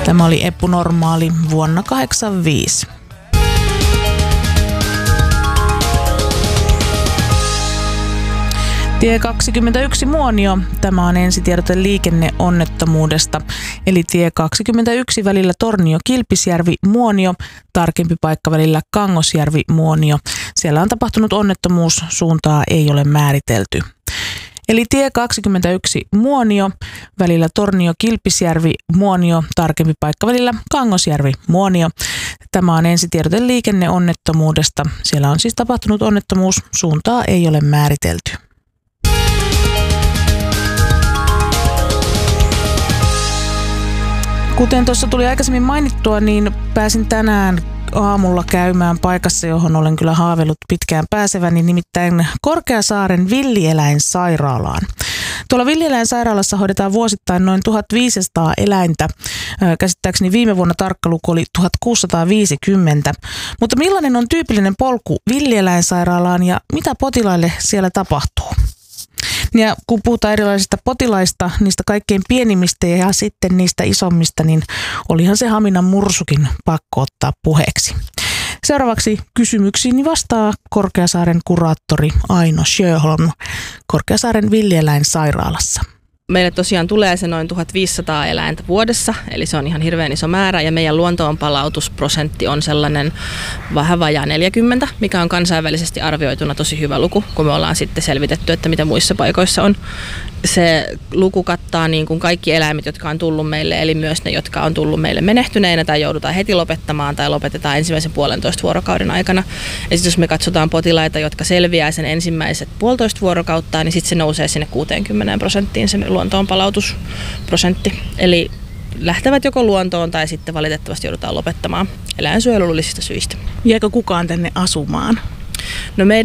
Tämä oli Eppu Normaali vuonna 1985. Tie 21 Muonio. Tämä on ensitiedote liikenneonnettomuudesta. Eli tie 21 välillä Tornio-Kilpisjärvi Muonio, tarkempi paikka välillä Kangosjärvi Muonio. Siellä on tapahtunut onnettomuus, suuntaa ei ole määritelty. Eli tie 21 Muonio, välillä Tornio-Kilpisjärvi Muonio, tarkempi paikka välillä Kangosjärvi Muonio. Tämä on ensitiedote liikenneonnettomuudesta. Siellä on siis tapahtunut onnettomuus, suuntaa ei ole määritelty. Kuten tuossa tuli aikaisemmin mainittua, niin pääsin tänään aamulla käymään paikassa, johon olen kyllä haaveillut pitkään pääseväni, nimittäin Korkeasaaren villieläinsairaalaan. Tuolla villieläinsairaalassa hoidetaan vuosittain noin 1500 eläintä. Käsittääkseni viime vuonna tarkka luku oli 1650. Mutta millainen on tyypillinen polku villieläinsairaalaan ja mitä potilaille siellä tapahtuu? Ja kun puhutaan erilaisista potilaista, niistä kaikkein pienimmistä ja sitten niistä isommista, niin olihan se Haminan mursukin pakko ottaa puheeksi. Seuraavaksi kysymyksiin vastaa Korkeasaaren kuraattori Aino Sjöholm Korkeasaaren villieläinsairaalassa. Meille tosiaan tulee se noin 1500 eläintä vuodessa, eli se on ihan hirveän iso määrä, ja meidän luontoon palautusprosentti on sellainen vähän vajaa 40, mikä on kansainvälisesti arvioituna tosi hyvä luku, kun me ollaan sitten selvitetty, että mitä muissa paikoissa on. Se luku kattaa niin kuin kaikki eläimet, jotka on tullut meille, eli myös ne, jotka on tullut meille menehtyneinä tai joudutaan heti lopettamaan tai lopetetaan ensimmäisen 1,5 vuorokauden aikana. Ja sitten jos me katsotaan potilaita, jotka selviää sen ensimmäiset 1,5 vuorokautta, niin sitten se nousee sinne 60% se luontoon palautusprosentti. Eli lähtevät joko luontoon tai sitten valitettavasti joudutaan lopettamaan eläinsuojelullisista syistä. Jääkö kukaan tänne asumaan? No meidän